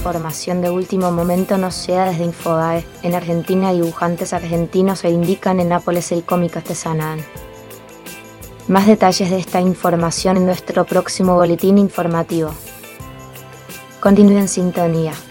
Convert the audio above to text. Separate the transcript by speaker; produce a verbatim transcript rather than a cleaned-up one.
Speaker 1: información de último momento nos llega desde Infobae. En Argentina, dibujantes argentinos reivindican en Nápoles el cómic artesanal. Más detalles de esta información en nuestro próximo boletín informativo. Continúen en sintonía.